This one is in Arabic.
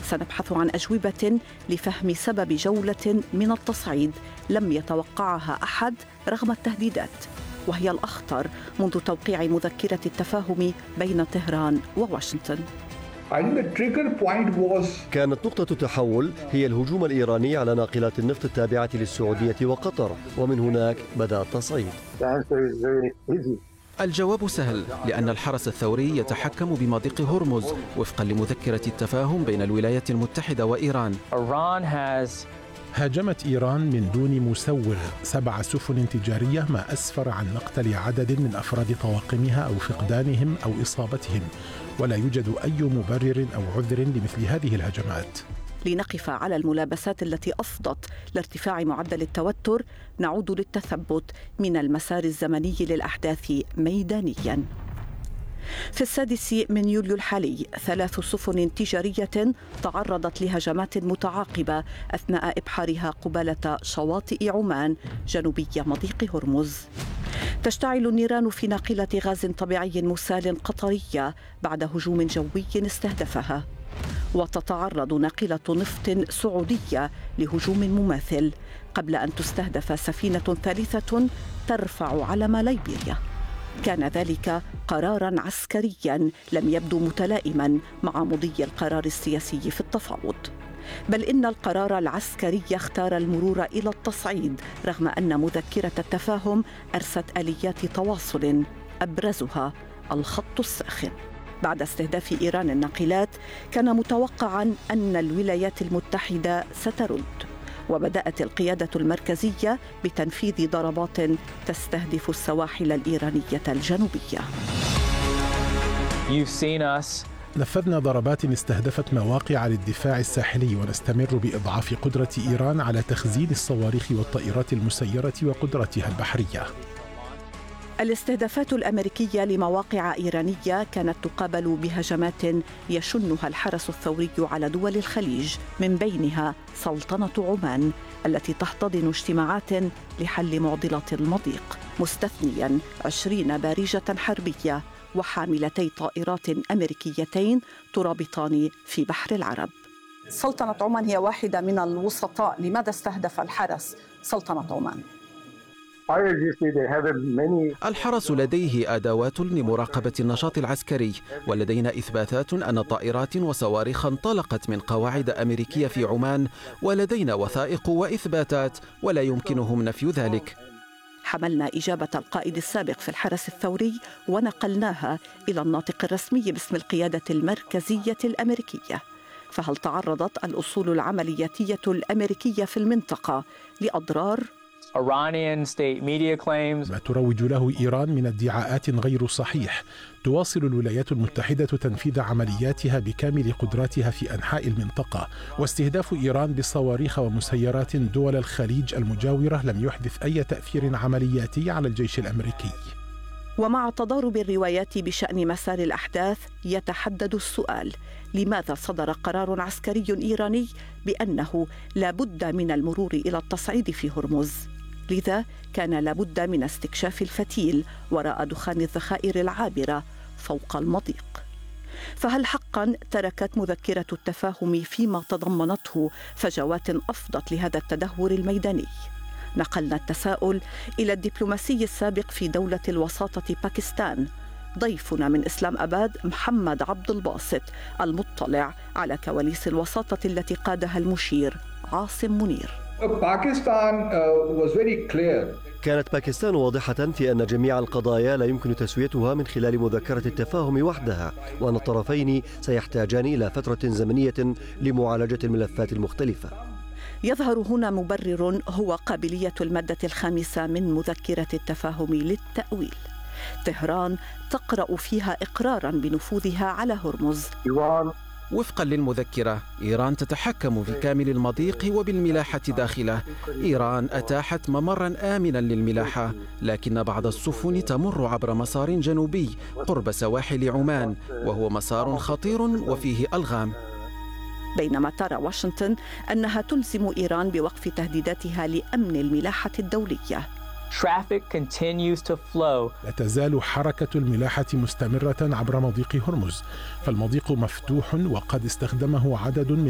سنبحث عن أجوبة لفهم سبب جولة من التصعيد لم يتوقعها أحد رغم التهديدات، وهي الأخطر منذ توقيع مذكرة التفاهم بين طهران وواشنطن. كانت نقطة التحول هي الهجوم الإيراني على ناقلات النفط التابعة للسعودية وقطر، ومن هناك بدأ التصعيد. الجواب سهل، لأن الحرس الثوري يتحكم بمضيق هرمز وفقا لمذكرة التفاهم بين الولايات المتحدة وإيران. هاجمت إيران من دون مسوغ 7 سفن تجارية، ما أسفر عن مقتل عدد من أفراد طواقمها أو فقدانهم أو إصابتهم، ولا يوجد أي مبرر أو عذر لمثل هذه الهجمات. لنقف على الملابسات التي أفضت لارتفاع معدل التوتر، نعود للتثبت من المسار الزمني للأحداث ميدانياً. في 6 يوليو الحالي 3 سفن تجارية تعرضت لهجمات متعاقبة أثناء إبحارها قبالة شواطئ عمان جنوبي مضيق هرمز. تشتعل النيران في ناقلة غاز طبيعي مسال قطرية بعد هجوم جوي استهدفها، وتتعرض ناقلة نفط سعودية لهجوم مماثل قبل أن تستهدف سفينة ثالثة ترفع علم ليبيريا. كان ذلك قراراً عسكرياً لم يبدو متلائماً مع مضي القرار السياسي في التفاوض، بل إن القرار العسكري اختار المرور إلى التصعيد رغم أن مذكرة التفاهم أرست آليات تواصل أبرزها الخط الساخن. بعد استهداف إيران الناقلات كان متوقعاً أن الولايات المتحدة سترد، وبدأت القيادة المركزية بتنفيذ ضربات تستهدف السواحل الإيرانية الجنوبية. نفذنا ضربات استهدفت مواقع للدفاع الساحلي، ونستمر بإضعاف قدرة إيران على تخزين الصواريخ والطائرات المسيرة وقدرتها البحرية. الاستهدافات الأمريكية لمواقع إيرانية كانت تقابل بهجمات يشنها الحرس الثوري على دول الخليج، من بينها سلطنة عمان التي تحتضن اجتماعات لحل معضلة المضيق، مستثنياً 20 بارجة حربية وحاملتي طائرات أمريكيتين ترابطان في بحر العرب. سلطنة عمان هي واحدة من الوسطاء، لماذا استهدف الحرس سلطنة عمان؟ الحرس لديه أدوات لمراقبة النشاط العسكري، ولدينا إثباتات أن طائرات وصواريخ انطلقت من قواعد أمريكية في عمان، ولدينا وثائق وإثباتات ولا يمكنهم نفي ذلك. حملنا إجابة القائد السابق في الحرس الثوري ونقلناها إلى الناطق الرسمي باسم القيادة المركزية الأمريكية. فهل تعرضت الأصول العملياتية الأمريكية في المنطقة لأضرار؟ ما تروج له إيران من ادعاءات غير صحيح. تواصل الولايات المتحدة تنفيذ عملياتها بكامل قدراتها في أنحاء المنطقة، واستهداف إيران بصواريخ ومسيرات دول الخليج المجاورة لم يحدث أي تأثير عملياتي على الجيش الأمريكي. ومع تضارب الروايات بشأن مسار الأحداث يتحدد السؤال: لماذا صدر قرار عسكري إيراني بأنه لا بد من المرور إلى التصعيد في هرمز؟ لذا كان لابد من استكشاف الفتيل وراء دخان الذخائر العابرة فوق المضيق. فهل حقا تركت مذكرة التفاهم فيما تضمنته فجوات أفضت لهذا التدهور الميداني؟ نقلنا التساؤل إلى الدبلوماسي السابق في دولة الوساطة باكستان، ضيفنا من إسلام أباد محمد عبد الباسط، المطلع على كواليس الوساطة التي قادها المشير عاصم منير. كانت باكستان واضحة في أن جميع القضايا لا يمكن تسويتها من خلال مذكرة التفاهم وحدها، وأن الطرفين سيحتاجان إلى فترة زمنية لمعالجة الملفات المختلفة. يظهر هنا مبرر هو قابلية المادة الخامسة من مذكرة التفاهم للتأويل. طهران تقرأ فيها إقراراً بنفوذها على هرمز. وفقا للمذكرة، إيران تتحكم في كامل المضيق وبالملاحة داخله. إيران أتاحت ممراً آمناً للملاحة، لكن بعض السفن تمر عبر مسار جنوبي قرب سواحل عمان، وهو مسار خطير وفيه ألغام. بينما ترى واشنطن أنها تلزم إيران بوقف تهديداتها لأمن الملاحة الدولية. لا تزال حركة الملاحة مستمرة عبر مضيق هرمز، فالمضيق مفتوح وقد استخدمه عدد من